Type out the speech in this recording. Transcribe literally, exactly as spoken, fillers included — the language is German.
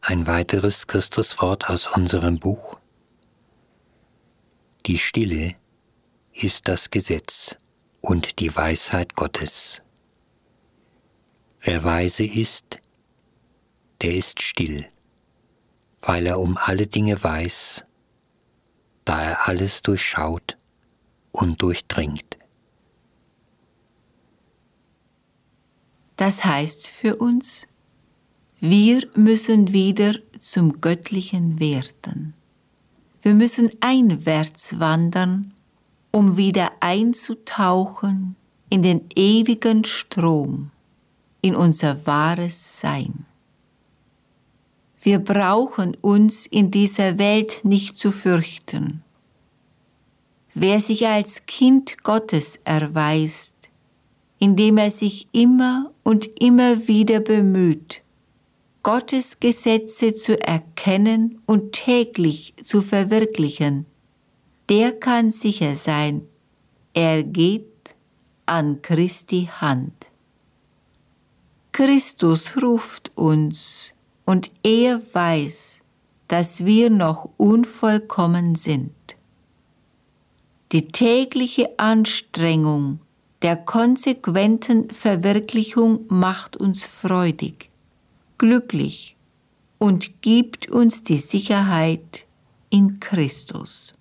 Ein weiteres Christuswort aus unserem Buch. Die Stille ist das Gesetz und die Weisheit Gottes. Wer weise ist, der ist still, weil er um alle Dinge weiß, da er alles durchschaut und durchdringt. Das heißt für uns, wir müssen wieder zum Göttlichen werden. Wir müssen einwärts wandern, um wieder einzutauchen in den ewigen Strom, in unser wahres Sein. Wir brauchen uns in dieser Welt nicht zu fürchten. Wer sich als Kind Gottes erweist, indem er sich immer und immer wieder bemüht, Gottes Gesetze zu erkennen und täglich zu verwirklichen, der kann sicher sein, er geht an Christi Hand. Christus ruft uns und er weiß, dass wir noch unvollkommen sind. Die tägliche Anstrengung der konsequenten Verwirklichung macht uns freudig, glücklich und gibt uns die Sicherheit in Christus.